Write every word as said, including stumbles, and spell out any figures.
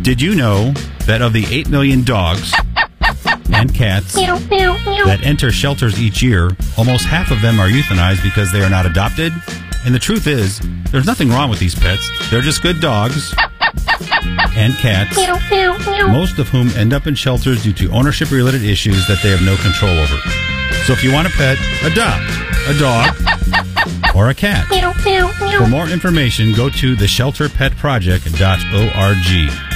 Did you know that of the eight million dogs and cats that enter shelters each year, almost half of them are euthanized because they are not adopted? And the truth is, there's nothing wrong with these pets. They're just good dogs and cats, most of whom end up in shelters due to ownership-related issues that they have no control over. So if you want a pet, adopt a dog or a cat. For more information, go to the shelter pet project dot org.